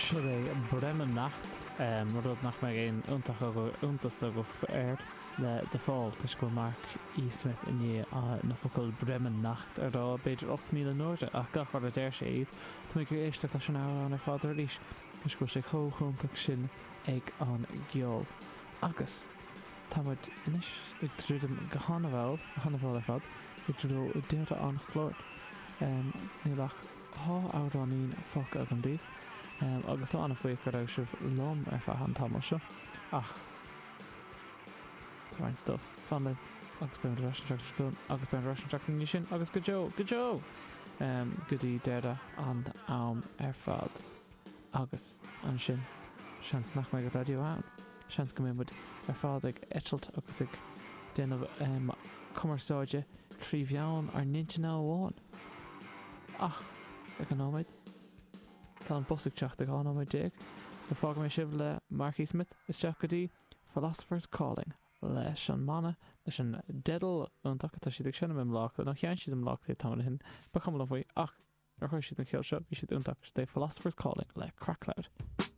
Siad é Bremen Nacht rud nach me géin untas a go air le de fáil tuis go Mark E. Smith iní na focail Bremen Nacht ar dá beidir 8 míle nóirde ach gachar a déir sé iad Tá mé gur éisteach leis an ára an ar fád ar rís gus go sé chóchúntaach sin ag an geol agus tá muid inis ag trúdum go hanahil ar fad ag trúdú i déirta an chlór nílach há áránín foca ag an díh agus tá anna faoich go raibh sibh lom ar fa an tamil seo ach tá rain stuff fan le agus ben Russian tractor ní sin agus go Joe go dtí déirda an am ar fad agus an sin seans nach mé go radio an seans go mé ar fad ag etalt agus ag déanamh cumarsáide trí bheann ar ninte ná bháin ach ag an nóid tá an bosig teach ag an nóid déag so fág mé sibh le Mark E. Smith is teach go dtí Philosopher's Calling leis an mana leis an dedal an takatá siad ag sinna mim lách nach chean siad am lách le tamna hin ba chum le faoi ach ar chuir siad an chéil seo bhí siad úntaach dé Philosopher's Calling le Crackloud.